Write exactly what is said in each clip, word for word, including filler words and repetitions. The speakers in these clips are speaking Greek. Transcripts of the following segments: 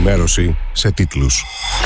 ενημέρωση σε τίτλους.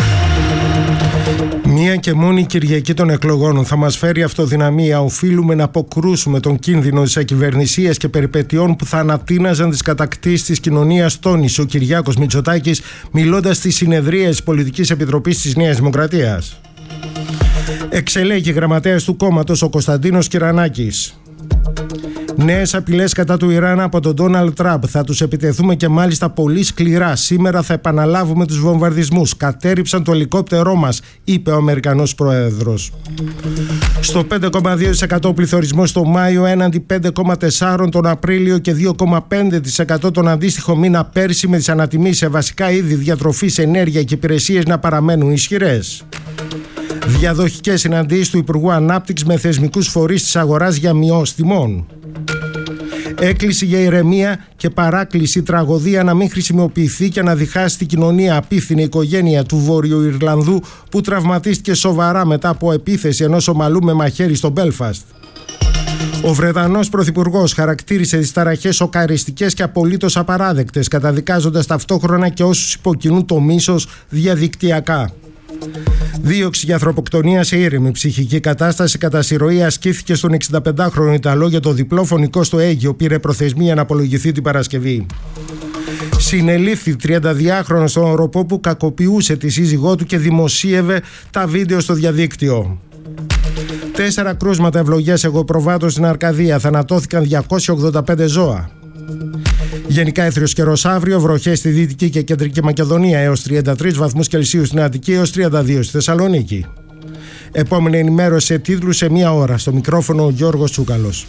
Μία και μόνη Κυριακή των εκλογών θα μας φέρει αυτοδυναμία. Οφείλουμε να αποκρούσουμε τον κίνδυνο της ακυβερνησίας και περιπετειών που θα ανατείναζαν τις κατακτήσεις της κοινωνίας, τόνισε ο Κυριάκος Μητσοτάκης, μιλώντας στη συνεδρία της Πολιτικής Επιτροπής της Νέας Δημοκρατίας. Εξελέγει γραμματέας του κόμματος ο Κωνσταντίνος Κυρανάκης. Νέες απειλές κατά του Ιράν από τον Ντόναλντ Τραμπ. Θα τους επιτεθούμε και μάλιστα πολύ σκληρά. Σήμερα θα επαναλάβουμε τους βομβαρδισμούς. Κατέρριψαν το ελικόπτερό μας, είπε ο Αμερικανός Πρόεδρος. Στο πέντε κόμμα δύο τοις εκατό πληθωρισμός το Μάιο έναντι πέντε κόμμα τέσσερα τοις εκατό τον Απρίλιο και δύο κόμμα πέντε τοις εκατό τον αντίστοιχο μήνα πέρσι, με τις ανατιμήσεις σε βασικά είδη διατροφής, ενέργεια και υπηρεσίες να παραμένουν ισχυρές. Διαδοχικές συναντήσεις του Υπουργού Ανάπτυξης με θεσμικούς φορείς της αγοράς για μειώσεις τιμών. Έκκληση για ηρεμία και παράκληση τραγωδία να μην χρησιμοποιηθεί και να διχάσει την κοινωνία. Απίθυνη οικογένεια του Βόρειου Ιρλανδού που τραυματίστηκε σοβαρά μετά από επίθεση ενός ομαλού με μαχαίρι στο Μπέλφαστ. Ο Βρετανός Πρωθυπουργός χαρακτήρισε τις ταραχές σοκαριστικές και απολύτως απαράδεκτες, καταδικάζοντας ταυτόχρονα και όσους υποκινούν το μίσος διαδικτυακά. Δίωξη για ανθρωποκτονία σε ήρεμη ψυχική κατάσταση κατά συρροή ασκήθηκε στον εξηνταπεντάχρονο Ιταλό για το διπλό φωνικό στο Αίγυο. Πήρε προθεσμία να απολογηθεί την Παρασκευή. Συνελήφθη τριανταδυάχρονος στον οροπό που κακοποιούσε τη σύζυγό του και δημοσίευε τα βίντεο στο διαδίκτυο. Τέσσερα κρούσματα ευλογίας εγωπροβάτων στην Αρκαδία. Θανατώθηκαν διακόσια ογδόντα πέντε ζώα. Γενικά έθριος καιρός αύριο, βροχές στη Δυτική και Κεντρική Μακεδονία έως τριάντα τρεις βαθμούς Κελσίου, στην Αττική έως τριάντα δύο στη Θεσσαλονίκη. Επόμενη ενημέρωση σε τίτλους σε μία ώρα. Στο μικρόφωνο ο Γιώργος Τσούκαλος.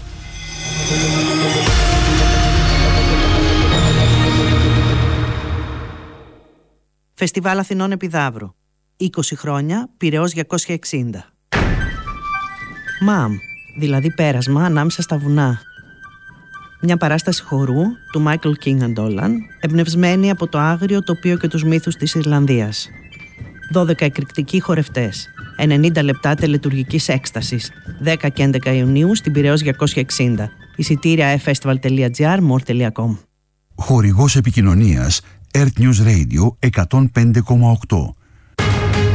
Φεστιβάλ Αθηνών Επιδαύρου. είκοσι χρόνια, Πειραιώς διακόσια εξήντα. Μαμ, δηλαδή πέρασμα ανάμεσα στα βουνά. Μια παράσταση χορού του Μάικλ Κίνγκαντόλαν, εμπνευσμένη από το άγριο τοπίο και τους μύθους της Ιρλανδίας. δώδεκα εκρηκτικοί χορευτές, ενενήντα λεπτά τελετουργικής έκστασης, δέκα και έντεκα Ιουνίου στην Πειραιώς διακόσια εξήντα. Εισιτήρια e festival τελεία gr, more τελεία com. Χορηγός επικοινωνίας Earth News Radio εκατόν πέντε κόμμα οκτώ.